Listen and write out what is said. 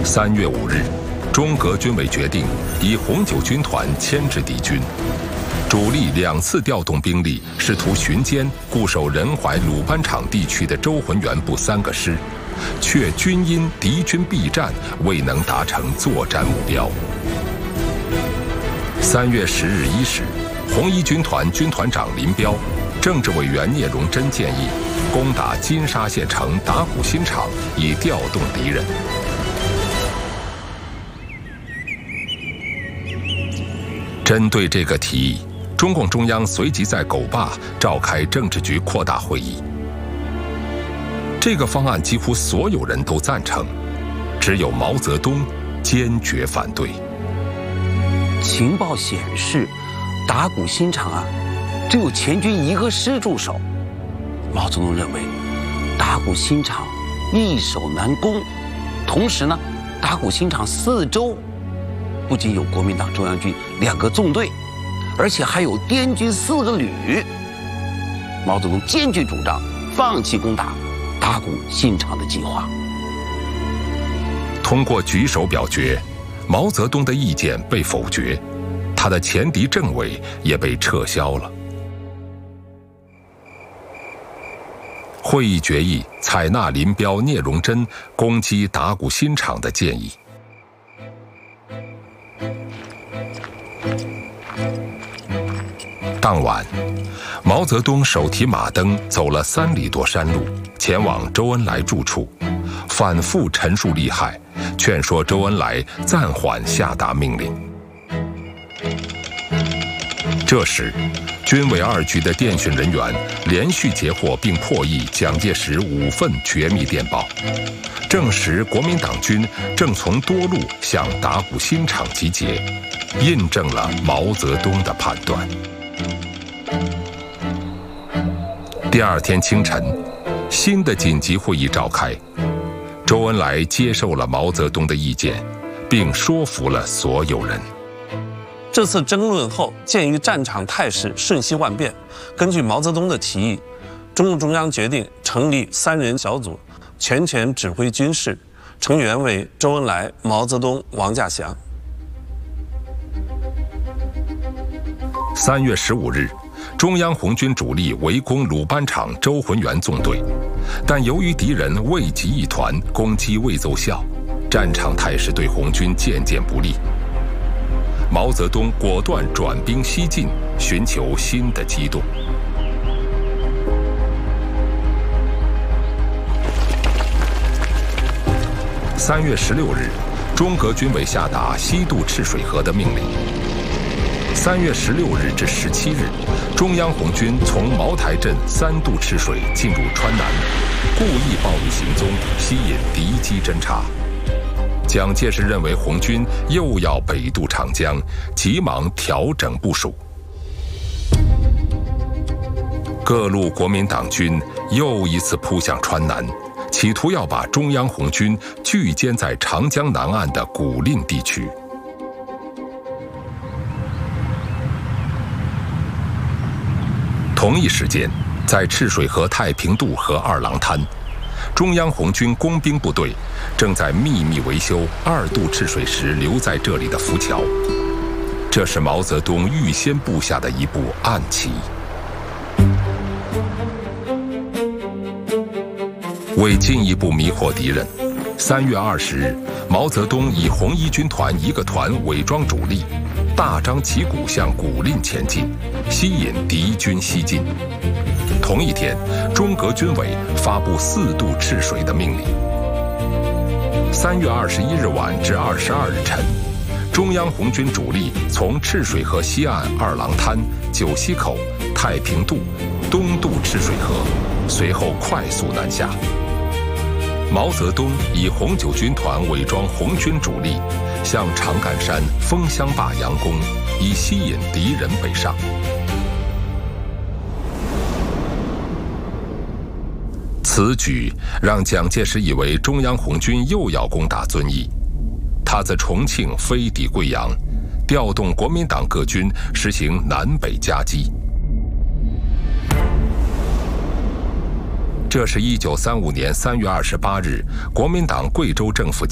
3月5日，中革军委决定以红九军团牵制敌军，主力2次调动兵力，试图巡歼固守仁怀鲁班场地区的周浑元部3个师，却均因敌军避战，未能达成作战目标。3月10日1时，红一军团军团长林彪、政治委员聂荣臻建议攻打金沙县城打鼓新场，以调动敌人。针对这个提议，中共中央随即在狗坝召开政治局扩大会议。这个方案几乎所有人都赞成，只有毛泽东坚决反对。 情报显示，打鼓新场只有前军1个师驻守。毛泽东认为，打鼓新场易守难攻，同时呢，打鼓新场4周不仅有国民党中央军2个纵队，而且还有滇军4个旅。毛泽东坚决主张放弃攻打打鼓新场的计划。 通过举手表决，毛泽东的意见被否决，他的前敌政委也被撤销了。会议决议采纳林彪、聂荣臻攻击打鼓新场的建议。当晚，毛泽东手提马灯走了3里多山路，前往周恩来住处，反复陈述利害，劝说周恩来暂缓下达命令。这时，军委2局的电讯人员连续截获并破译蒋介石5份绝密电报，证实国民党军正从多路向打鼓新场集结，印证了毛泽东的判断。第2天清晨，新的紧急会议召开，周恩来接受了毛泽东的意见，并说服了所有人。 这次争论后，鉴于战场态势瞬息万变，根据毛泽东的提议，中共中央决定成立3人小组，全权指挥军事，成员为周恩来、毛泽东、王稼祥。 3月15日，中央红军主力围攻鲁班场周浑元纵队，但由于敌人未集一团，攻击未奏效，战场态势对红军渐渐不利。毛泽东果断转兵西进，寻求新的机动。3月16日，中革军委下达西渡赤水河的命令。3月16日至17日，中央红军从茅台镇3渡赤水进入川南，故意暴露行踪，吸引敌机侦察。蒋介石认为红军又要北渡长江，急忙调整部署。各路国民党军又一次扑向川南，企图要把中央红军聚歼在长江南岸的古蔺地区。同一时间，在赤水河太平渡和二郎滩，中央红军工兵部队正在秘密维修2渡赤水时留在这里的浮桥，这是毛泽东预先布下的一步暗棋。为进一步迷惑敌人，3月20日，毛泽东以红一军团1个团伪装主力，大张旗鼓向古蔺前进，吸引敌军西进。同一天，中革军委发布4渡赤水的命令。3月21日晚至22日晨，中央红军主力从赤水河西岸二郎滩、九溪口、太平渡东渡赤水河，随后快速南下。毛泽东以红九军团伪装红军主力，向长干山、枫香坝佯攻，以吸引敌人北上。此举让蒋介石以为中央红军又要攻打遵义，他自重庆飞抵贵阳，调动国民党各军实行南北夹击。这是1935年3月28日国民党贵州政府